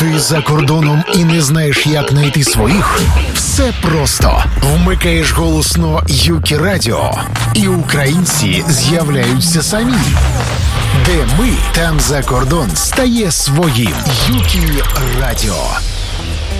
Ти за кордоном і не знаєш, як знайти своїх? Все просто. Вмикаєш голосно UK Radio, і українці з'являються самі. Де ми, там за кордон стає своїм. UK Radio.